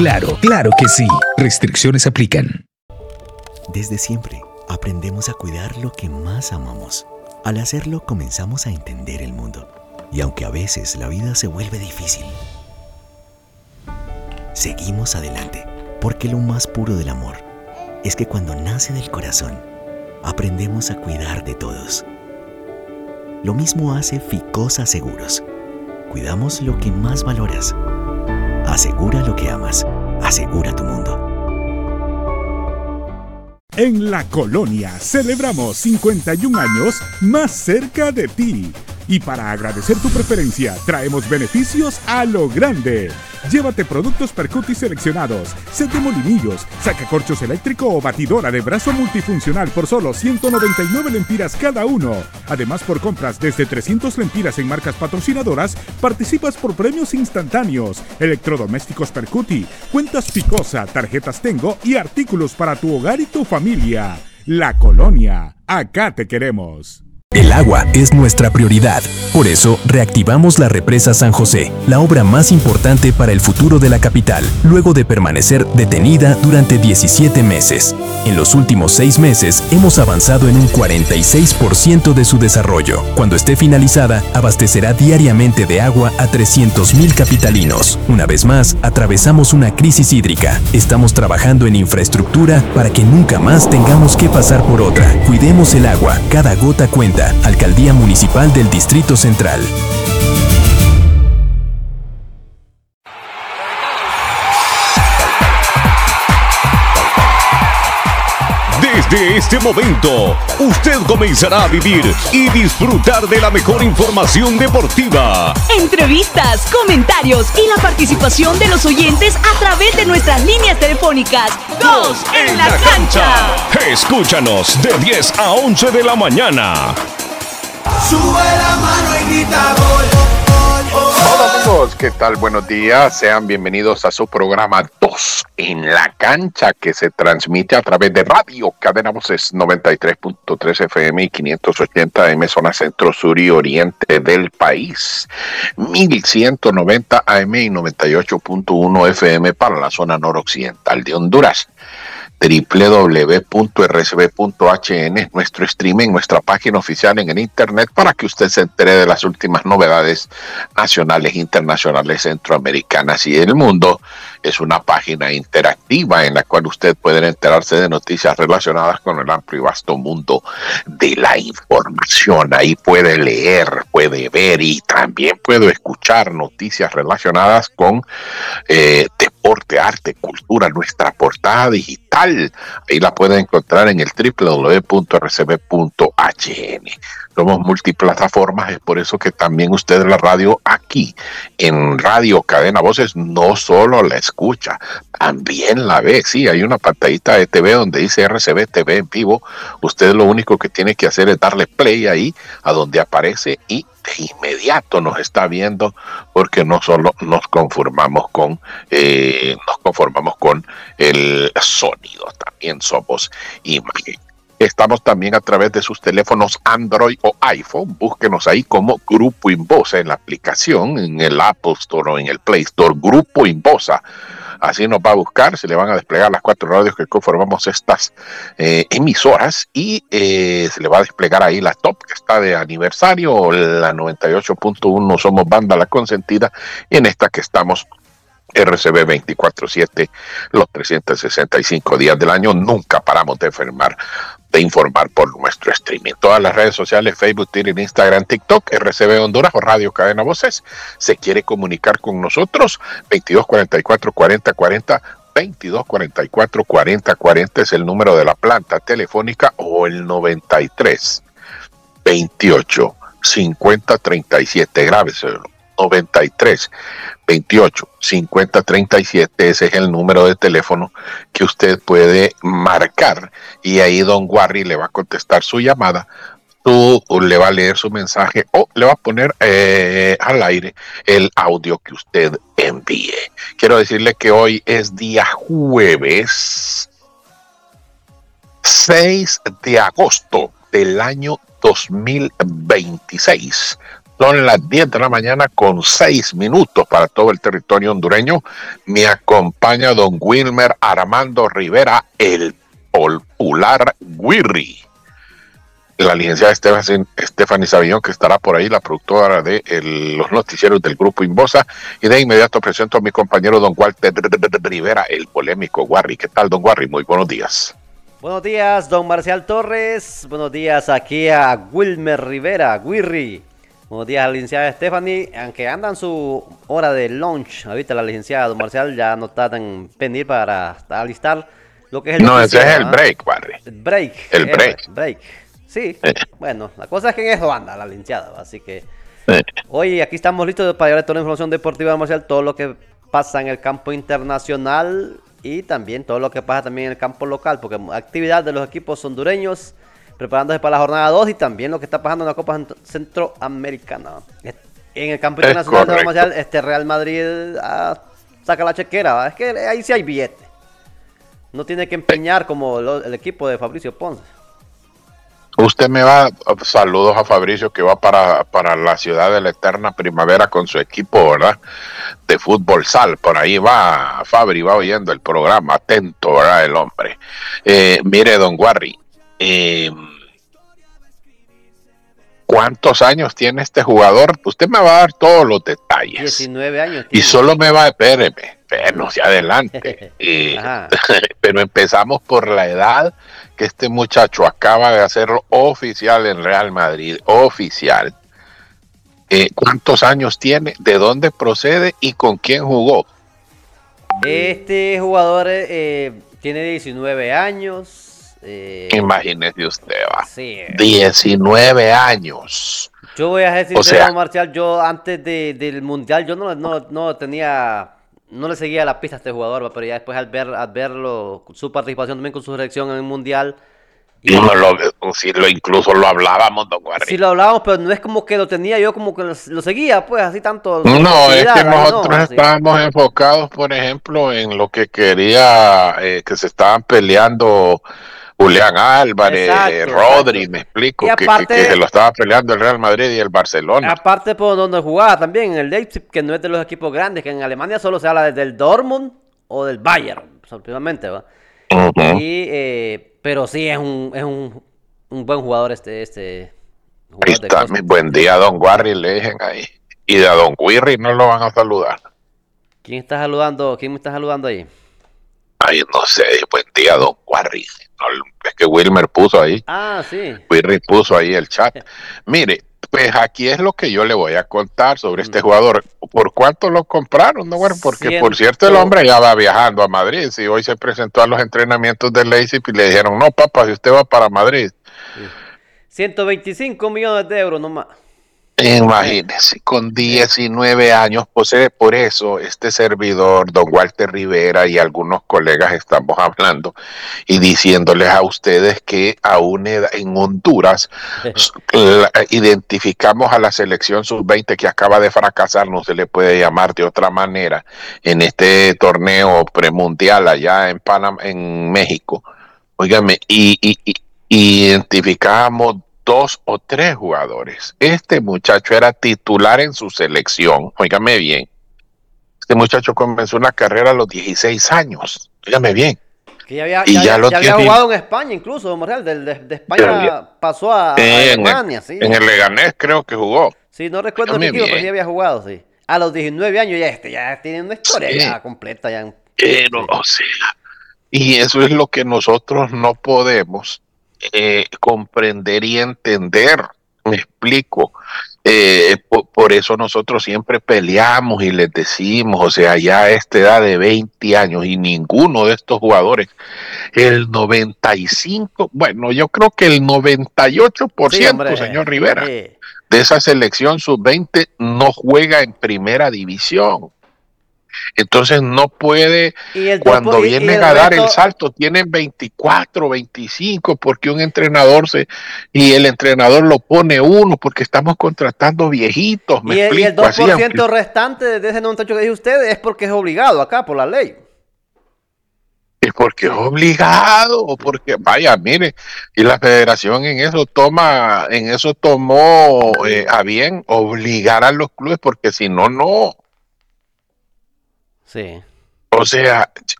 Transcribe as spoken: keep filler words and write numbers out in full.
Claro, claro que sí. Restricciones aplican. Desde siempre, aprendemos a cuidar lo que más amamos. Al hacerlo, comenzamos a entender el mundo. Y aunque a veces la vida se vuelve difícil, seguimos adelante, porque lo más puro del amor es que cuando nace del corazón, aprendemos a cuidar de todos. Lo mismo hace Ficosa Seguros. Cuidamos lo que más valoras. Asegura lo que amas. Asegura tu mundo. En La Colonia celebramos cincuenta y un años más cerca de ti. Y para agradecer tu preferencia, traemos beneficios a lo grande. Llévate productos Percuti seleccionados, set de molinillos, sacacorchos eléctrico o batidora de brazo multifuncional por solo ciento noventa y nueve lempiras cada uno. Además, por compras desde trescientas lempiras en marcas patrocinadoras, participas por premios instantáneos, electrodomésticos Percuti, cuentas Ficosa, tarjetas Tengo y artículos para tu hogar y tu familia. La Colonia, acá te queremos. El agua es nuestra prioridad. Por eso, reactivamos la represa San José, la obra más importante para el futuro de la capital, luego de permanecer detenida durante diecisiete meses. En los últimos seis meses, hemos avanzado en un cuarenta y seis por ciento de su desarrollo. Cuando esté finalizada, abastecerá diariamente de agua a trescientos mil capitalinos. Una vez más, atravesamos una crisis hídrica. Estamos trabajando en infraestructura para que nunca más tengamos que pasar por otra. Cuidemos el agua, cada gota cuenta. Alcaldía Municipal del Distrito Central. Desde este momento, usted comenzará a vivir y disfrutar de la mejor información deportiva. Entrevistas, comentarios y la participación de los oyentes a través de nuestras líneas telefónicas. Dos en la cancha. Escúchanos de diez a once de la mañana. Sube la mano y grita gol. Hola amigos, ¿qué tal? Buenos días, sean bienvenidos a su programa dos en la cancha, que se transmite a través de Radio Cadena Voces noventa y tres punto tres F M y quinientos ochenta A M, zona centro, sur y oriente del país, mil ciento noventa A M y noventa y ocho punto uno F M para la zona noroccidental de Honduras. doble u doble u doble u punto r c b punto h n, nuestro streaming, nuestra página oficial en el internet, para que usted se entere de las últimas novedades nacionales, internacionales, centroamericanas y del mundo. Es una página interactiva en la cual usted puede enterarse de noticias relacionadas con el amplio y vasto mundo de la información. Ahí puede leer, puede ver y también puede escuchar noticias relacionadas con eh, deporte, arte, cultura, nuestra portada digital. Ahí la puede encontrar en el doble u doble u doble u punto r c b punto h n. Somos multiplataformas, es por eso que también usted la radio aquí en Radio Cadena Voces no solo la escucha, también la ve. Sí, hay una pantallita de T V donde dice R C B T V en vivo. Usted lo único que tiene que hacer es darle play ahí a donde aparece y de inmediato nos está viendo, porque no solo nos conformamos con eh, nos conformamos con el sonido, también somos imagen. Estamos también a través de sus teléfonos Android o iPhone. Búsquenos ahí como Grupo Inbosa en la aplicación, en el Apple Store o en el Play Store, Grupo Inbosa. Así nos va a buscar, se le van a desplegar las cuatro radios que conformamos estas eh, emisoras y eh, se le va a desplegar ahí la top que está de aniversario, la noventa y ocho punto uno Somos Banda La Consentida, y en esta que estamos R C B veinticuatro siete, los trescientos sesenta y cinco días del año. Nunca paramos de informar, de informar por nuestro streaming. Todas las redes sociales, Facebook, Twitter, Instagram, TikTok, R C B Honduras o Radio Cadena Voces. Se quiere comunicar con nosotros, veintidós cuarenta y cuatro cuarenta cuarenta, veintidós cuarenta y cuatro cuarenta cuarenta es el número de la planta telefónica, o el noventa y tres veintiocho cincuenta treinta y siete, grábeselo, noventa y tres veintiocho cincuenta treinta y siete, ese es el número de teléfono que usted puede marcar, y ahí don Warry le va a contestar su llamada, tú le va a leer su mensaje o le va a poner eh, al aire el audio que usted envíe. Quiero decirle que hoy es día jueves seis de agosto del año dos mil veintiséis. Son las diez de la mañana con seis minutos para todo el territorio hondureño. Me acompaña don Wilmer Armando Rivera, el popular Wirri. La licenciada Stephanie Savillón, que estará por ahí, la productora de el, los noticieros del Grupo Inbosa. Y de inmediato presento a mi compañero don Walter Rivera, el polémico Warri. ¿Qué tal, don Warri? Muy buenos días. Buenos días, don Marcial Torres. Buenos días aquí a Wilmer Rivera, Wirri. Buenos días a la licenciada Stephanie, aunque anda en su hora de lunch. Ahorita la licenciada don Marcial ya no está en venir para alistar lo que es el No, ese es el break, Warri. El break. El break. El break. Sí, eh. bueno, la cosa es que en eso anda la licenciada, así que eh. hoy aquí estamos listos para llevar toda la información deportiva Marcial, todo lo que pasa en el campo internacional y también todo lo que pasa también en el campo local, porque actividad de los equipos hondureños preparándose para la jornada dos y también lo que está pasando en la Copa Centroamericana. En el campo internacional Marcial, este Real Madrid ah, saca la chequera, ¿va? Es que ahí sí hay billete. No tiene que empeñar como lo, el equipo de Fabricio Ponce. Usted me va, saludos a Fabricio que va para, para la ciudad de la eterna primavera con su equipo, ¿verdad? De fútbol sal, por ahí va Fabri, va oyendo el programa, atento, ¿verdad? El hombre. Eh, mire, don Warri, eh, ¿cuántos años tiene este jugador? Usted me va a dar todos los detalles. diecinueve años. Y solo me va, espéreme, espéreme, hacia adelante. eh, pero empezamos por la edad que este muchacho acaba de hacerlo oficial en Real Madrid, oficial. Eh, ¿Cuántos años tiene? ¿De dónde procede? ¿Y con quién jugó? Este jugador eh, tiene diecinueve años. Eh, Imagínese usted, va. Sí. diecinueve años. Yo voy a decir, o sea, Marcial, yo antes de, del Mundial, yo no, no, no tenía... No le seguía la pista a este jugador, pero ya después al ver al verlo, su participación también con su selección en el Mundial. Y no lo, si lo incluso lo hablábamos, don Warri. Sí lo hablábamos, pero no es como que lo tenía yo, como que lo, lo seguía, pues, así tanto. No, es que nosotros no, estábamos así. enfocados, por ejemplo, en lo que quería, eh, que se estaban peleando Julián Álvarez, exacto, Rodri, exacto. Me explico, aparte, que, que, que se lo estaba peleando el Real Madrid y el Barcelona. Aparte por donde jugaba también, en el Leipzig, que no es de los equipos grandes, que en Alemania solo se habla del Dortmund o del Bayern, sorpresivamente, ¿va? Uh-huh. Y, eh, pero sí, es un, es un, un buen jugador este... este jugador ahí está, mi buen día, don Warri, le dejen ahí. Y de a don Wirri no lo van a saludar. ¿Quién está saludando? ¿Quién me está saludando ahí? Ay, no sé, buen día, don Warri. Es que Wilmer puso ahí. Ah, sí. Wirri puso ahí el chat. Mire, pues aquí es lo que yo le voy a contar sobre este jugador. ¿Por cuánto lo compraron, no, Warri? Porque, Ciento. por cierto, el hombre ya va viajando a Madrid. Si hoy se presentó a los entrenamientos del Leipzig y le dijeron, no, papá, si usted va para Madrid. Sí. ciento veinticinco millones de euros nomás. Imagínese, con diecinueve años posee, por eso este servidor, don Walter Rivera y algunos colegas estamos hablando y diciéndoles a ustedes que aún en Honduras la, identificamos a la selección sub veinte que acaba de fracasar, no se le puede llamar de otra manera, en este torneo premundial allá en Panamá, en México. Óigame, y, y, y, y identificamos dos o tres jugadores. Este muchacho era titular en su selección, óigame bien. Este muchacho comenzó una carrera a los dieciséis años, óigame bien. Que ya había, y ya, ya, lo ya había jugado en España incluso, don Morreal, de, de, de España había, pasó a, eh, a Alemania. En, sí. en el Leganés creo que jugó. Sí, no recuerdo el equipo, pero sí había jugado, sí. A los diecinueve años ya este, ya tiene una historia sí. ya completa. Ya. Pero, sí. o sea, y eso es lo que nosotros no podemos Eh, comprender y entender, me explico, eh, por, por eso nosotros siempre peleamos y les decimos, o sea, ya a esta edad de veinte años y ninguno de estos jugadores, el noventa y cinco, bueno, yo creo que el noventa y ocho por ciento, sí, hombre, señor Rivera, sí. de esa selección sub veinte no juega en primera división. Entonces no puede, cuando y, vienen y a dar resto, el salto, tienen veinticuatro, veinticinco, porque un entrenador se, y el entrenador lo pone uno, porque estamos contratando viejitos, me y, explico. Y el dos por ciento así, restante de ese noventa y ocho que dice usted es porque es obligado acá por la ley. Es porque es obligado, o porque, vaya, mire, y la federación en eso toma, en eso tomó eh, a bien obligar a los clubes, porque si no, no. Sí. O sea,